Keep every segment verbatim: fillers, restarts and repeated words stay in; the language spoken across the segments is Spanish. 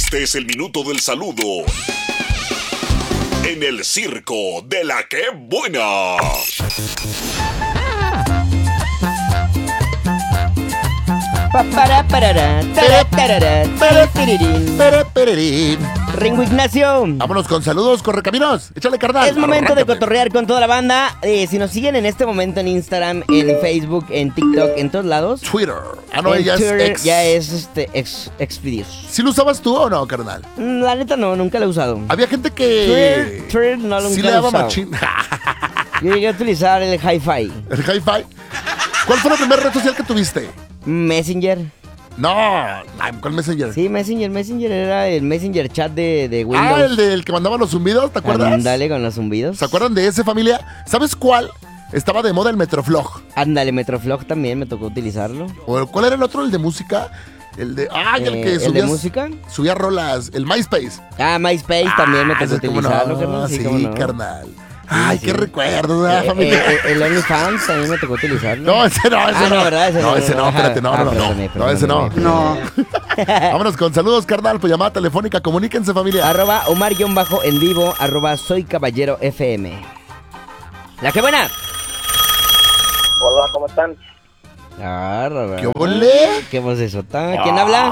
Este es el minuto del saludo en el circo de la que buena. Para parará, tara, tarará, tara, tirirín. Pere, pererín. Ringo Ignacio. Vámonos con saludos, correcaminos. Échale, carnal. Es momento de Arráncate. cotorrear con toda la banda. Eh, si nos siguen en este momento en Instagram, en Facebook, en TikTok, en todos lados. Twitter. Ah, no, en ya Twitter es ex. ya es este ex, Xvideos. ¿Sí lo usabas tú o no, carnal? Mm, La neta no, nunca lo he usado. Había gente Twitter, que... Twitter no nunca sí lo le he daba usado. machín. Yo llegué a utilizar el Hi-Fi. El hi-fi. ¿Cuál fue la primera red social que tuviste? Messenger. No, ay, ¿cuál Messenger? Sí, Messenger. Messenger era el Messenger chat de, de Windows. Ah, el del que mandaba los zumbidos, ¿te acuerdas? Ándale con los zumbidos. ¿Se acuerdan de ese, familia? ¿Sabes cuál? Estaba de moda el Metroflog. Ándale, Metroflog también me tocó utilizarlo. ¿O cuál era el otro? ¿El de música? El de... Ah, el Eh, que ¿el subía... de música? Subía rolas. El MySpace. Ah, MySpace también me Ah, tocó ese cómo no, utilizarlo, carnal. Sí, cómo no. carnal. Ay, sí. qué recuerdos, ¿verdad, Eh, familia? eh, eh, el OnlyFans también me tocó utilizarlo. No, ese no, ese Ah, no. no, ¿verdad? Ese no, no, ese no, no, ajá. espérate, no, Ah, no, no. perdóname, No, ese no. perdóname. Vámonos con saludos, carnal, pues llamada telefónica, comuníquense, familia. Arroba Omar-en vivo, arroba Soy Caballero F M. La que buena. Hola, ¿cómo están? Ah, ¿Qué ole? ¿Qué voz es esa? ¿Quién habla?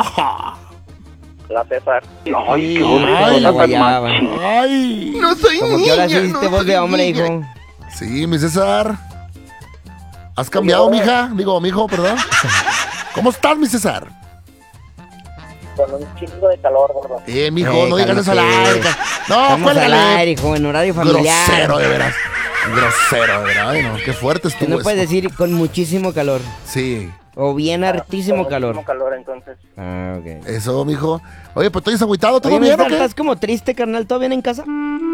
La César. Ay, qué ay, la guayaba. Ay. No soy Como que niña, ahora sí no hiciste voz soy de hombre, niña. hijo. Sí, mi César. ¿Has cambiado, mija? Digo, mijo, perdón. ¿Cómo estás, mi César? Con un chingo de calor, gordo. Eh, mijo, Eh, no digas eso al cálmate. aire. No, Estamos al cuélgale. aire, hijo, en horario familiar. Grosero, de veras. Grosero, de veras. Ay, no, qué fuerte Que estuvo no puedes eso. decir con muchísimo calor. Sí. O bien hartísimo Con calor. muchísimo calor, entonces. Ah, ok. Eso, mijo. Oye, pues estoy agüitado, ¿todo Oye, bien o Mister, qué? ¿estás como triste, carnal? ¿Todo bien en casa?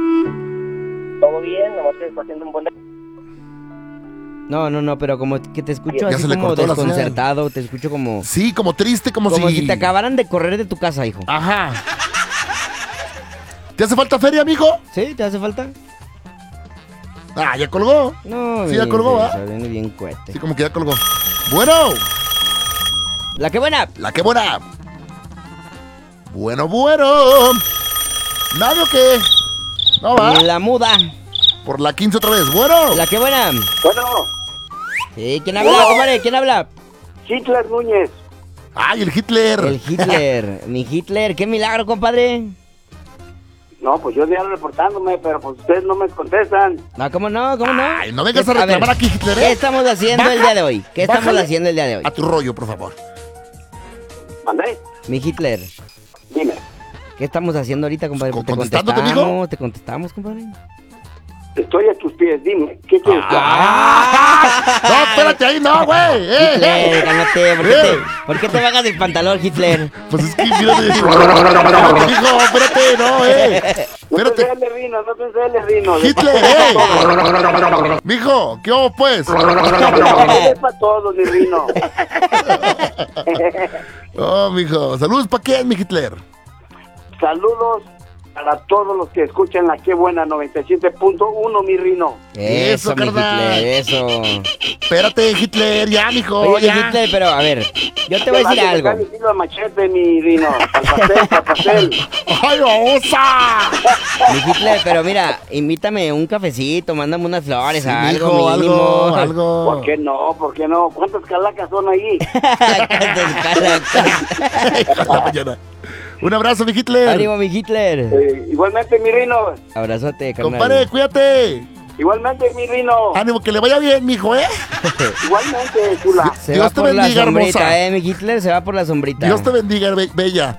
Todo bien, nomás que está haciendo un buen... No, no, no, pero como que te escucho Ya así se le como cortó la señal. desconcertado, te escucho como... Sí, como triste, como, Como si... si te acabaran de correr de tu casa, hijo. Ajá. ¿Te hace falta feria, mijo? ¿Sí? ¿Te hace falta? Ah, ya colgó. No, Sí, ya mi colgó, ¿va? César, viene bien cohete. Sí, como que ya colgó. Bueno, La que buena. la que buena. Bueno, bueno. ¿Nadie o qué? No va. La muda. Por la quince otra vez. Bueno. La que buena. Bueno, Sí, ¿quién habla, compadre? ¿Quién habla? Hitler Núñez. Ay, el Hitler. El Hitler. Mi Hitler. Qué milagro, compadre. No, pues yo ando reportándome, pero pues ustedes no me contestan. No, ¿cómo no? ¿Cómo no? Ay, no vengas a ¿Qué- ver, reclamar aquí, Hitler, ¿Qué ¿eh? estamos haciendo Baja- el día de hoy? ¿Qué estamos bájale haciendo el día de hoy? A tu rollo, por favor. ¿Mandé? Mi Hitler. Dime. ¿Qué estamos haciendo ahorita, compadre? ¿Con- ¿Te contestándote, mijo? contestamos? ¿Te contestamos, compadre? Estoy a tus pies, dime. ¿Qué quieres? Ah. No, espérate ahí, no, güey. Eh, Hitler, eh. cálmate. ¿Por qué, Eh. te, ¿Por qué te bajas el pantalón, Hitler? Pues es que, mírate. Espérate, hijo, espérate, no, eh. No te Espérate. celes, Rino, no te celes, Rino. Hitler, eh. Mijo, ¿qué hago, pues? Es para todos, mi Rino. Oh, mijo. Saludos, ¿para quién, mi Hitler? Saludos para todos los que escuchan la Qué Buena noventa y siete punto uno, mi Rino. Eso, Eso, mi carnal. Hitler, eso. Espérate, Hitler, ya, mijo, Oye, ya. Hitler, pero a ver, yo te voy a decir algo. A machete, mi Rino. Al pastel, al pastel. ¡Ay, osa! Mi Hitler, pero mira, invítame un cafecito, mándame unas flores, Sí, algo mijo, mínimo. algo, algo. ¿Por qué no? ¿Por qué no? ¿Cuántas calacas son ahí? A la mañana. Un abrazo, mi Hitler. Ánimo, mi Hitler. Eh, igualmente, mi Rino. Abrazote, carnal. Compadre, cuídate. Igualmente, mi Rino. Ánimo, que le vaya bien, mijo, ¿eh? Igualmente, chula. Se Dios va te por bendiga, la sombrita, hermosa. eh, mi Hitler, se va por la sombrita. Dios te bendiga, be- bella.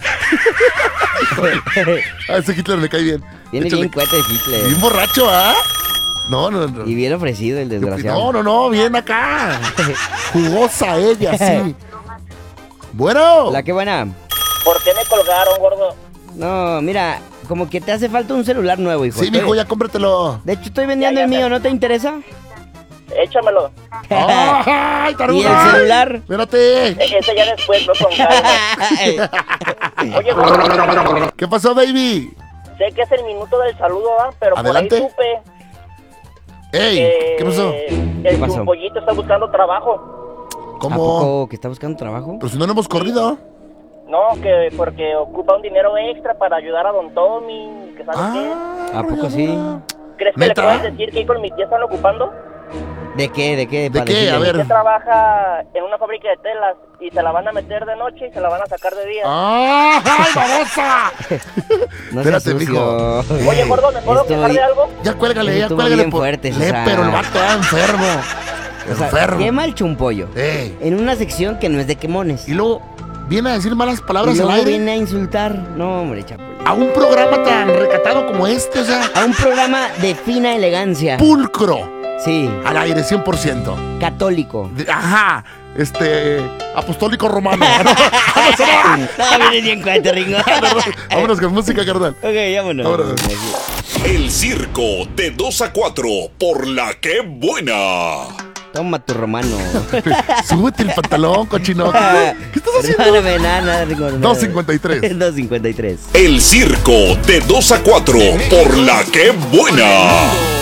A ese Hitler me cae bien. Viene Échale. bien cuete Hitler. Bien borracho, ¿ah? No, no, no. Y bien ofrecido el desgraciado. No, no, no, bien acá. Jugosa ella, sí. Bueno. La que buena. ¿Por qué me colgaron, gordo? No, mira, como que te hace falta un celular nuevo, hijo. Sí, Estoy- mijo, ya cómpratelo. De hecho, estoy vendiendo Ya, el ya, mío, ya. ¿no te interesa? Échamelo. ¡Ay, ¿Y taruga! el celular? Espérate. E- Ese ya después, no con calma. Oye, gordo, ¿Qué pasó, baby? sé que es el minuto del saludo, ¿verdad? Pero Adelante. por ahí supe Ey, que ¿qué pasó? el pasó? tu pollito está buscando trabajo. ¿A ¿Cómo? poco que está buscando trabajo? Pero si no lo hemos corrido. No, que porque ocupa un dinero extra para ayudar a don Tommy, que sabe Ah, ¿A poco sí? qué. ¿Crees que ¿neta? le puedes decir que ahí con mi tía están ocupando? ¿De qué? ¿De qué? ¿De Para qué? decirle. A ver. Ella trabaja en una fábrica de telas y se la van a meter de noche y se la van a sacar de día. ¡Ah, ay, babosa! No seas Espérate, sucio. Oye, gordo, ¿me puedo Estoy- quejar de algo? Ya cuélgale, Eso ya estuvo cuélgale. bien por- fuerte, Le, César. pero el vato está enfermo. O sea, enfermo. quema el chumpollo. Eh, En una sección que no es de quemones. y luego viene a decir malas Y palabras al luego aire. viene a insultar. No, hombre, chapo. A un programa tan recatado como este, o sea, A un programa de fina elegancia. pulcro. Sí, Al aire, cien por ciento. católico. De- Ajá, este, apostólico romano. Vamos, vamos, No, vienes bien cuate, Ringo. vámonos, vámonos con música, carnal. Ok, vámonos. Vámonos. El circo de dos a cuatro por la que buena. Toma tu romano. Súbete el pantalón, cochino. ¿Qué estás haciendo? Perdóname, nada, nada, Ringo. nada. dos cincuenta y tres. dos cincuenta y tres. El circo de dos a cuatro por la que buena.